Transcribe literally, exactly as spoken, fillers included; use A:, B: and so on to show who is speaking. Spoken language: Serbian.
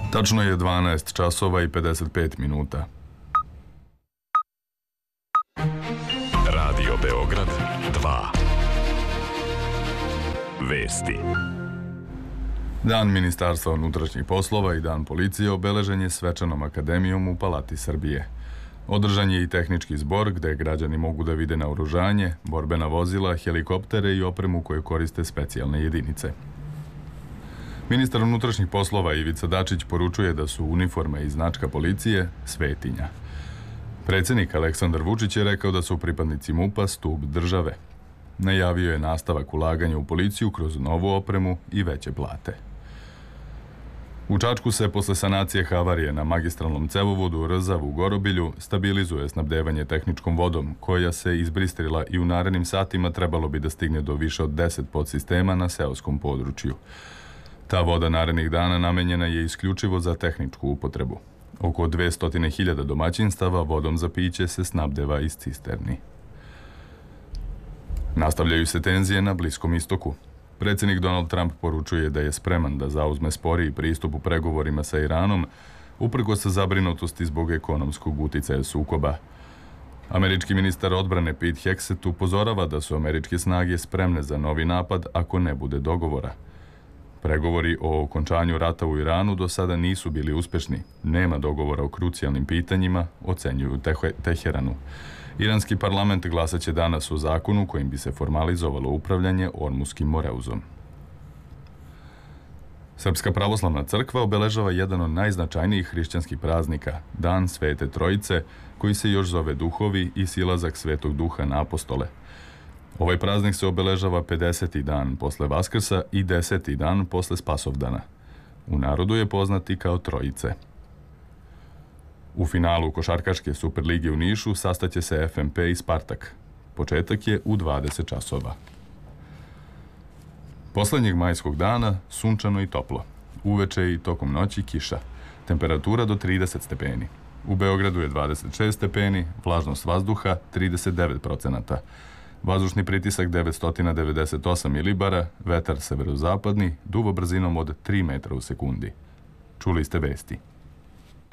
A: Tačno je dvanaest časova i pedeset pet minuta.
B: Radio Beograd dva. Vesti.
A: Dan Ministarstva unutrašnjih poslova i Dan policije obeležen je svečanom akademijom u Palati Srbije. Održan je i tehnički zbor gde građani mogu da vide naoružanje, borbena vozila, helikoptere i opremu koje koriste specijalne jedinice. Ministar unutrašnjih poslova Ivica Dačić poručuje da su uniforme i značka policije svetinja. Predsjednik Aleksandar Vučić je rekao da su pripadnici MUP-a stub države. Najavio je nastavak ulaganja u policiju kroz novu opremu i veće plate. U Čačku se posle sanacije havarije na magistralnom cevovodu Rzav u Gorobilju stabilizuje snabdevanje tehničkom vodom, koja se izbristrila i u narednim satima trebalo bi da stigne do više od deset podsistema na seoskom području. Ta voda narednih dana namenjena je isključivo za tehničku upotrebu. Oko dvesta hiljada domaćinstava vodom za piće se snabdeva iz cisterni. Nastavljaju se tenzije na Bliskom istoku. Predsjednik Donald Trump poručuje da je spreman da zauzme sporiji pristup u pregovorima sa Iranom, uprkos zabrinutosti zbog ekonomskog uticaja sukoba. Američki ministar odbrane Pete Hegseth upozorava da su američke snage spremne za novi napad ako ne bude dogovora. Pregovori o okončanju rata u Iranu do sada nisu bili uspešni. Nema dogovora o krucijalnim pitanjima, ocenjuju Tehe- Teheranu. Iranski parlament glasaće danas o zakonu kojim bi se formalizovalo upravljanje Ormuskim Moreuzom. Srpska pravoslavna crkva obeležava jedan od najznačajnijih hrišćanskih praznika, Dan Svete Trojice, koji se još zove Duhovi i silazak Svetog Duha na apostole. Ovaj praznik se obeležava pedeseti dan posle Vaskrsa i deseti dan posle Spasovdana. U narodu je poznat i kao Trojice. U finalu košarkaške Superlige u Nišu sastaće se F M P i Spartak. Početak je u dvadeset časova. Poslednjeg majskog dana sunčano i toplo. Uveče i tokom noći kiša. Temperatura do trideset stepeni. U Beogradu je dvadeset šest stepeni, vlažnost vazduha trideset devet procenata. Vazdušni pritisak devetsto devedeset osam milibara, vetar severozapadni, duvo brzinom od tri metra u sekundi. Čuli ste vesti.